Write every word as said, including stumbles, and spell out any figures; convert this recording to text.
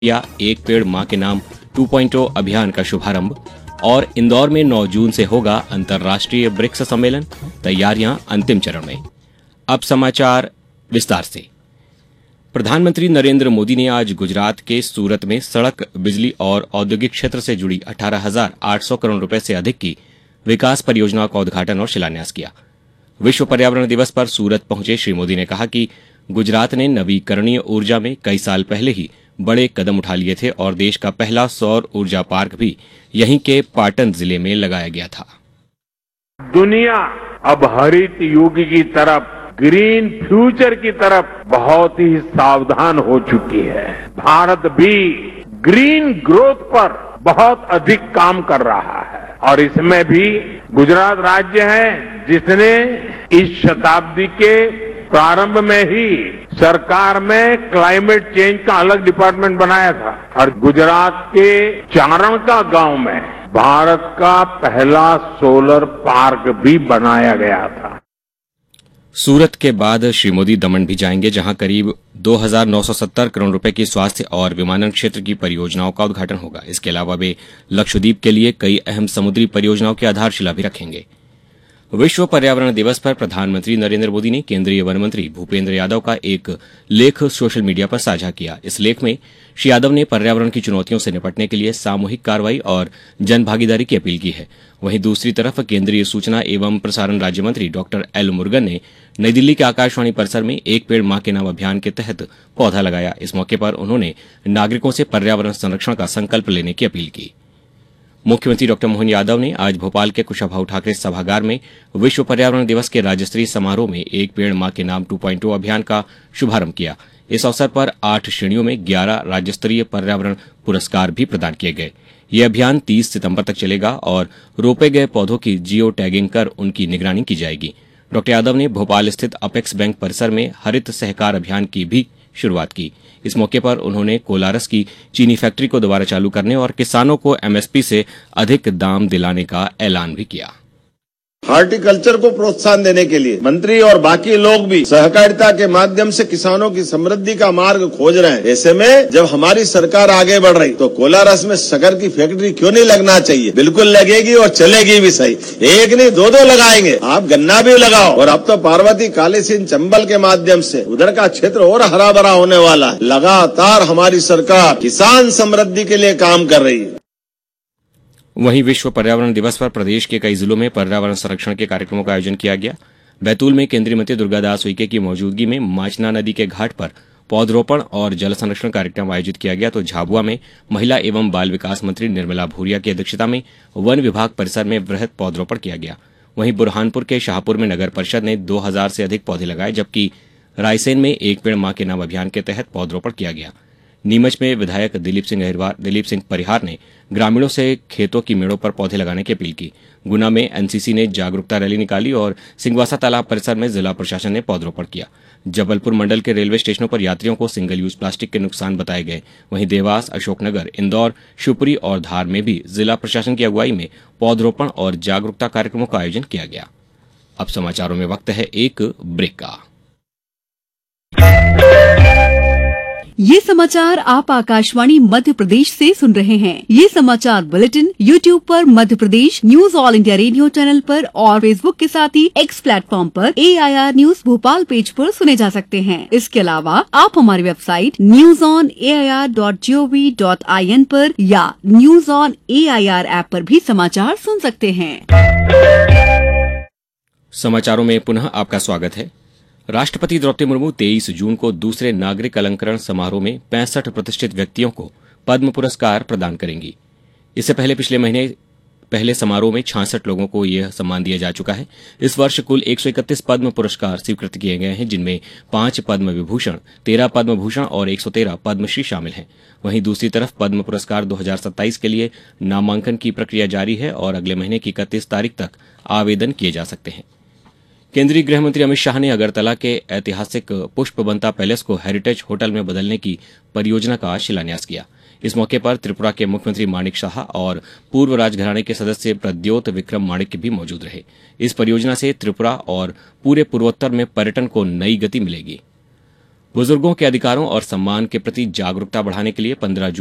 या एक पेड़ मां के नाम टू पॉइंट ओ अभियान का शुभारंभ और इंदौर में नौ जून से होगा अंतर्राष्ट्रीय ब्रिक्स सम्मेलन, तैयारियां अंतिम चरण में। अब समाचार विस्तार से। प्रधानमंत्री नरेंद्र मोदी ने आज गुजरात के सूरत में सड़क, बिजली और औद्योगिक क्षेत्र से जुड़ी अठारह हजार आठ सौ करोड़ रुपए से अधिक की विकास परियोजनाओं का उद्घाटन और शिलान्यास किया। विश्व पर्यावरण दिवस पर सूरत पहुंचे श्री मोदी ने कहा कि गुजरात ने नवीकरणीय ऊर्जा में कई साल पहले ही बड़े कदम उठा लिए थे और देश का पहला सौर ऊर्जा पार्क भी यहीं के पाटन जिले में लगाया गया था। दुनिया अब हरित युग की तरफ, ग्रीन फ्यूचर की तरफ बहुत ही सावधान हो चुकी है। भारत भी ग्रीन ग्रोथ पर बहुत अधिक काम कर रहा है और इसमें भी गुजरात राज्य है जिसने इस शताब्दी के प्रारंभ में ही सरकार में क्लाइमेट चेंज का अलग डिपार्टमेंट बनाया था और गुजरात के चारण का गांव में भारत का पहला सोलर पार्क भी बनाया गया था। सूरत के बाद श्री मोदी दमन भी जाएंगे, जहां करीब दो हजार नौ सौ सत्तर करोड़ रुपए की स्वास्थ्य और विमानन क्षेत्र की परियोजनाओं का उद्घाटन होगा। इसके अलावा वे लक्षद्वीप के लिए कई अहम समुद्री परियोजनाओं की आधारशिला भी रखेंगे। विश्व पर्यावरण दिवस पर प्रधानमंत्री नरेंद्र मोदी ने केंद्रीय वन मंत्री भूपेंद्र यादव का एक लेख सोशल मीडिया पर साझा किया। इस लेख में श्री यादव ने पर्यावरण की चुनौतियों से निपटने के लिए सामूहिक कार्रवाई और जनभागीदारी की अपील की है। वहीं दूसरी तरफ केंद्रीय सूचना एवं प्रसारण राज्य मंत्री डॉक्टर एल मुरुगन ने नई दिल्ली के आकाशवाणी परिसर में एक पेड़ मां के नाम अभियान के तहत पौधा लगाया। इस मौके पर उन्होंने नागरिकों से पर्यावरण संरक्षण का संकल्प लेने की अपील की। मुख्यमंत्री डॉक्टर मोहन यादव ने आज भोपाल के कुशाभाऊ ठाकरे सभागार में विश्व पर्यावरण दिवस के राज्य स्तरीय समारोह में एक पेड़ मां के नाम टू पॉइंट ओ अभियान का शुभारंभ किया। इस अवसर पर आठ श्रेणियों में ग्यारह राज्य स्तरीय पर्यावरण पुरस्कार भी प्रदान किए गए। यह अभियान तीस सितंबर तक चलेगा और रोपे गए पौधों की जियो टैगिंग कर उनकी निगरानी की जाएगी। डॉक्टर यादव ने भोपाल स्थित अपेक्स बैंक परिसर में हरित सहकार अभियान की भी शुरुआत की। इस मौके पर उन्होंने कोलारस की चीनी फैक्ट्री को दोबारा चालू करने और किसानों को एमएसपी से अधिक दाम दिलाने का ऐलान भी किया। हॉर्टिकल्चर को प्रोत्साहन देने के लिए मंत्री और बाकी लोग भी सहकारिता के माध्यम से किसानों की समृद्धि का मार्ग खोज रहे हैं। ऐसे में जब हमारी सरकार आगे बढ़ रही तो कोलारस में शक्कर की फैक्ट्री क्यों नहीं लगना चाहिए? बिल्कुल लगेगी और चलेगी भी सही। एक नहीं दो दो लगाएंगे। आप गन्ना भी लगाओ और अब तो पार्वती काली सिंह चंबल के माध्यम से उधर का क्षेत्र और हरा भरा होने वाला है। लगातार हमारी सरकार किसान समृद्धि के लिए काम कर रही है। वहीं विश्व पर्यावरण दिवस पर प्रदेश के कई जिलों में पर्यावरण संरक्षण के कार्यक्रमों का आयोजन किया गया। बैतूल में केंद्रीय मंत्री दुर्गादास उइके की मौजूदगी में माचना नदी के घाट पर पौधरोपण और जल संरक्षण कार्यक्रम आयोजित किया गया। तो झाबुआ में महिला एवं बाल विकास मंत्री निर्मला भूरिया की अध्यक्षता में वन विभाग परिसर में वृहद पौधरोपण किया गया। वहीं बुरहानपुर के शाहपुर में नगर परिषद ने दो हजार से अधिक पौधे लगाए, जबकि रायसेन में एक पेड़ मां के नाम अभियान के तहत पौधरोपण किया गया। नीमच में विधायक दिलीप सिंह अहिरवार दिलीप सिंह परिहार ने ग्रामीणों से खेतों की मेड़ों पर पौधे लगाने की अपील की। गुना में एनसीसी ने जागरूकता रैली निकाली और सिंगवासा तालाब परिसर में जिला प्रशासन ने पौधरोपण किया। जबलपुर मंडल के रेलवे स्टेशनों पर यात्रियों को सिंगल यूज प्लास्टिक के नुकसान बताए गए। वहीं देवास, अशोकनगर, इंदौर, शिवपुरी और धार में भी जिला प्रशासन की अगुवाई में पौधरोपण और जागरूकता कार्यक्रमों का आयोजन किया गया। अब समाचारों में वक्त है एक ब्रेक का। ये समाचार आप आकाशवाणी मध्य प्रदेश से सुन रहे हैं। ये समाचार बुलेटिन यूट्यूब पर Madhya Pradesh news all India radio channel पर और फेसबुक के साथ ही एक्स प्लेटफॉर्म पर ए I R news Bhopal page पर सुने जा सकते हैं। इसके अलावा आप हमारी website news on A I R dot G O V dot I N पर या news on A I R app पर भी समाचार सुन सकते हैं। समाचारों में पुनः आपका स्वागत है। राष्ट्रपति द्रौपदी मुर्मू तेईस जून को दूसरे नागरिक अलंकरण समारोह में पैंसठ प्रतिष्ठित व्यक्तियों को पद्म पुरस्कार प्रदान करेंगी। इससे पहले पिछले महीने पहले समारोह में छियासठ लोगों को यह सम्मान दिया जा चुका है। इस वर्ष कुल एक सौ इकतीस पद्म पुरस्कार स्वीकृत किए गए हैं, जिनमें पांच पद्म विभूषण, तेरह पद्म भूषण और एक सौ तेरह पद्मश्री शामिल हैं। वहीं दूसरी तरफ पद्म पुरस्कार दो हजार सत्ताईस के लिए नामांकन की प्रक्रिया जारी है और अगले महीने की इकतीस तारीख तक आवेदन किए जा सकते हैं। केंद्रीय गृह मंत्री अमित शाह ने अगरतला के ऐतिहासिक पुष्पबंता पैलेस को हेरिटेज होटल में बदलने की परियोजना का शिलान्यास किया। इस मौके पर त्रिपुरा के मुख्यमंत्री माणिक शाह और पूर्व राजघराने के सदस्य प्रद्योत विक्रम माणिक्य भी मौजूद रहे। इस परियोजना से त्रिपुरा और पूरे पूर्वोत्तर में पर्यटन को नई गति मिलेगी। बुजुर्गों के अधिकारों और सम्मान के प्रति जागरूकता बढ़ाने के लिए पंद्रह